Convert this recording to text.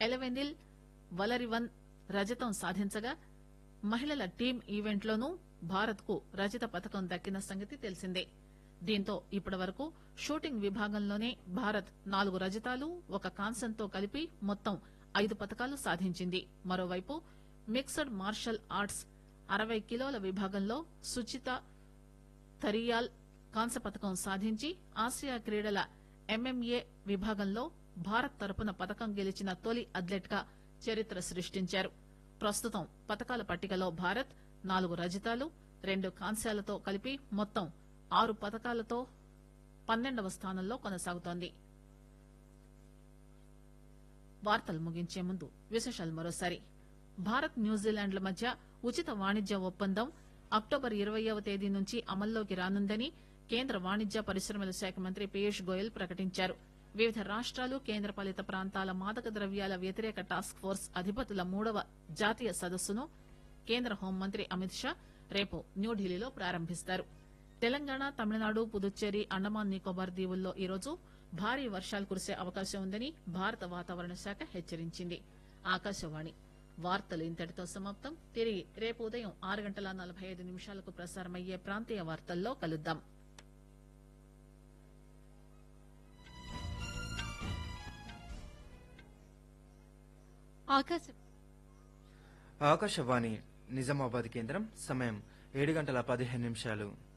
ఎలవెనిల్ వలరివన్ రజతం సాధించగా మహిళల టీం ఈవెంట్లోనూ భారత్ కు రజత పతకం దక్కిన సంగతి తెలిసిందే. దీంతో ఇప్పటివరకు షూటింగ్ విభాగంలోనే భారత్ 4 రజతాలు 1 కాంస్యంతో కలిపి మొత్తం 5 పతకాలు సాధించింది. మరోవైపు మిక్స్డ్ మార్షల్ ఆర్ట్స్ 60 కిలోల విభాగంలో సుచిత థరియాల్ కాంస్య పతకం సాధించి ఆసియా క్రీడల ఎంఎంఏ విభాగంలో భారత్ తరపున పతకం గెలిచిన తొలి అథ్లెట్ గా చరిత్ర సృష్టించారు. ప్రస్తుతం పతకాల పట్టికలో భారత్ 4 రజతాలు 2 కాంస్యాలతో కలిపి మొత్తం 6 పతకాలతో 12వ స్థానంలో కొనసాగుతోంది. వార్తలు ముగించే ముందు విశేషాలు మరోసారి. భారత్ న్యూజిలాండ్ల మధ్య ఉచిత వాణిజ్య ఒప్పందం అక్టోబర్ 20వ తేదీ నుంచి అమల్లోకి రానుందని కేంద్ర వాణిజ్య పరిశ్రమల శాఖ మంత్రి పీయూష్ గోయల్ ప్రకటించారు. వివిధ రాష్టాలు కేంద్రపాలిత ప్రాంతాల మాదక ద్రవ్యాల వ్యతిరేక టాస్క్ ఫోర్స్ అధిపతుల 3వ జాతీయ సదస్సును కేంద్ర హోంమంత్రి అమిత్ షా రేపు న్యూఢిల్లీలో ప్రారంభిస్తారు. తెలంగాణ, తమిళనాడు, పుదుచ్చేరి, అండమాన్ నికోబార్ దీవుల్లో ఈరోజు భారీ వర్షాలు కురిసే అవకాశం ఉందని భారత వాతావరణ శాఖ హెచ్చరించింది. ఆకాశవాణి వార్తలు ఇంతటితో సమాప్తం. తిరిగి రేపు ఉదయం 6:45 ప్రసారమయ్యే ప్రాంతీయ వార్తల్లో కలుద్దాం. ఆకాశవాణి నిజామాబాద్ కేంద్రం. సమయం 7:15